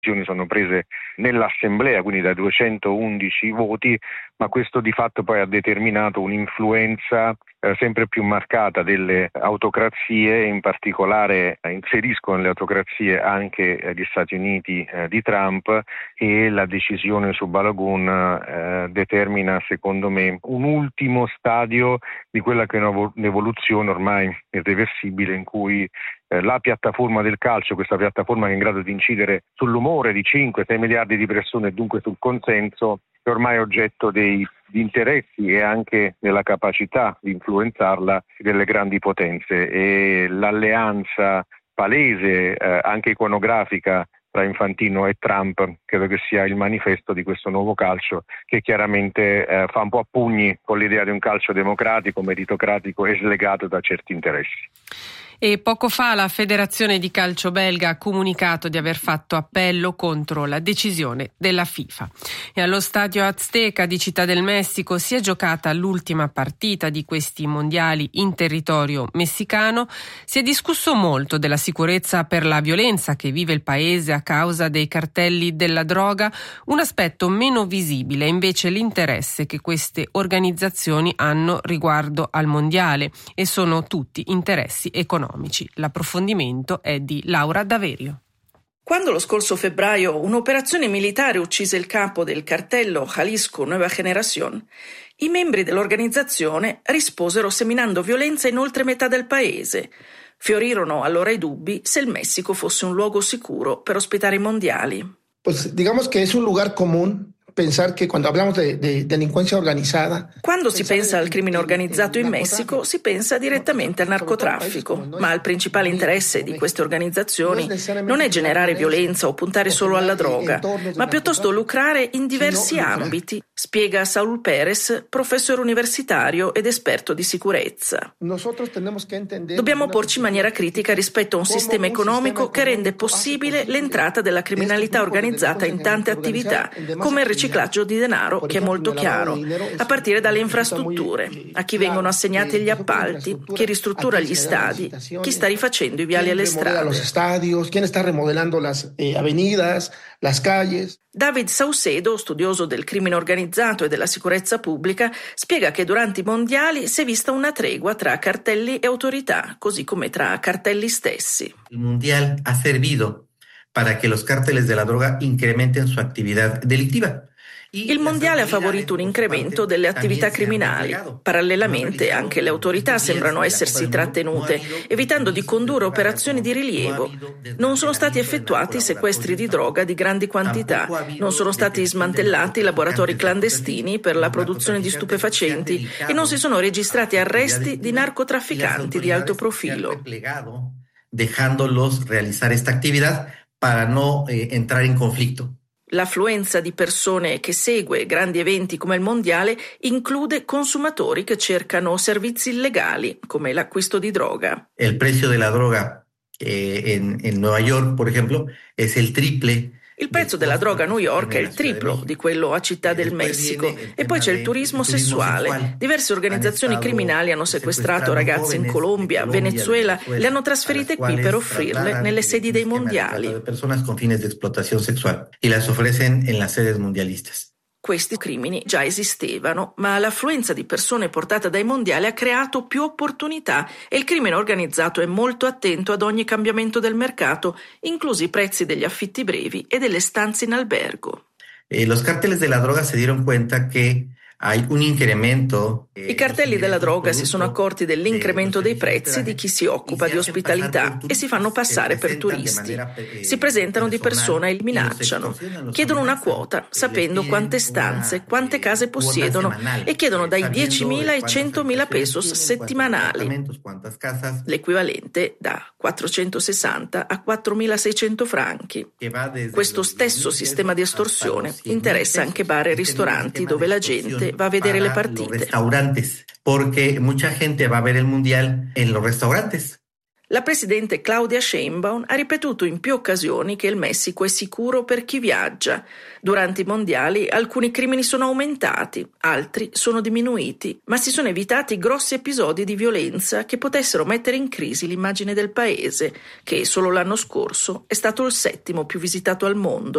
decisioni sono prese nell'assemblea, quindi da 211 voti, ma questo di fatto poi ha determinato un'influenza sempre più marcata delle autocrazie, in particolare inseriscono nelle autocrazie anche gli Stati Uniti di Trump, e la decisione su Balagoon determina secondo me un ultimo stadio di quella che è un'evoluzione ormai irreversibile in cui la piattaforma del calcio, questa piattaforma che è in grado di incidere sull'umore di 5-6 miliardi di persone e dunque sul consenso, è ormai oggetto di interessi e anche della capacità di influenzarla delle grandi potenze, e l'alleanza palese, anche iconografica, tra Infantino e Trump credo che sia il manifesto di questo nuovo calcio, che chiaramente fa un po' a pugni con l'idea di un calcio democratico, meritocratico e slegato da certi interessi. E poco fa la Federazione di Calcio belga ha comunicato di aver fatto appello contro la decisione della FIFA. E allo Stadio Azteca di Città del Messico si è giocata l'ultima partita di questi mondiali in territorio messicano. Si è discusso molto della sicurezza per la violenza che vive il paese a causa dei cartelli della droga. Un aspetto meno visibile è invece l'interesse che queste organizzazioni hanno riguardo al mondiale, e sono tutti interessi economici. L'approfondimento è di Laura Daverio. Quando lo scorso febbraio un'operazione militare uccise il capo del cartello Jalisco Nueva Generación, i membri dell'organizzazione risposero seminando violenza in oltre metà del paese. Fiorirono allora i dubbi se il Messico fosse un luogo sicuro per ospitare i mondiali. Pues digamos que es un lugar común. Pensar que cuando hablamos de delincuencia organizzata, quando si pensa al crimine organizzato in Messico si pensa direttamente al narcotraffico, ma il principale interesse di queste organizzazioni non è generare violenza o puntare solo alla droga, ma piuttosto lucrare in diversi ambiti, spiega Saúl Pérez, professore universitario ed esperto di sicurezza. Dobbiamo porci in maniera critica rispetto a un sistema economico che rende possibile l'entrata della criminalità organizzata in tante attività, come il riciclaggio di denaro, che è molto chiaro, a partire dalle infrastrutture, a chi vengono assegnati gli appalti, chi ristruttura gli stadi, chi sta rifacendo i viali e le strade. Chi sta rimodellando las avenidas, las calles. David Saucedo, studioso del crimine organizzato e della sicurezza pubblica, spiega che durante i mondiali si è vista una tregua tra cartelli e autorità, così come tra cartelli stessi. Il mondial ha servito para que los cárteles de la droga incrementen su actividad delictiva. Il mondiale ha favorito un incremento delle attività criminali. Parallelamente anche le autorità sembrano essersi trattenute, evitando di condurre operazioni di rilievo. Non sono stati effettuati sequestri di droga di grandi quantità, non sono stati smantellati laboratori clandestini per la produzione di stupefacenti e non si sono registrati arresti di narcotrafficanti di alto profilo. Dejándolos realizar esta actividad para no entrar in conflitto. L'affluenza di persone che segue grandi eventi come il mondiale include consumatori che cercano servizi illegali, come l'acquisto di droga. Il prezzo della droga in Nueva York, per esempio, è il triple. Il prezzo della droga a New York è il triplo di quello a Città del Messico. E poi c'è il turismo sessuale. Diverse organizzazioni criminali hanno sequestrato ragazze in Colombia, Venezuela, le hanno trasferite qui per offrirle nelle sedi dei mondiali. Persone con fines di explotación sexual y las ofrecen en las sedes mundialistas. Questi crimini già esistevano, ma l'affluenza di persone portata dai mondiali ha creato più opportunità e il crimine organizzato è molto attento ad ogni cambiamento del mercato, inclusi i prezzi degli affitti brevi e delle stanze in albergo. Los cárteles de la droga se dieron cuenta que hay un incremento. I cartelli della droga si sono accorti dell'incremento dei prezzi di chi si occupa di ospitalità e si fanno passare per turisti. Si presentano di persona e li minacciano. Chiedono una quota, sapendo quante stanze, quante case possiedono, e chiedono dai 10.000 ai 100.000 pesos settimanali, l'equivalente da 460 a 4.600 franchi. Questo stesso sistema di estorsione interessa anche bar e ristoranti dove la gente va a vedere le partite. Porque mucha gente va a ver el mundial en los restaurantes. La presidente Claudia Sheinbaum ha ripetuto in più occasioni che il Messico è sicuro per chi viaggia. Durante i mondiali alcuni crimini sono aumentati, altri sono diminuiti, ma si sono evitati grossi episodi di violenza che potessero mettere in crisi l'immagine del paese, che solo l'anno scorso è stato il 7° più visitato al mondo.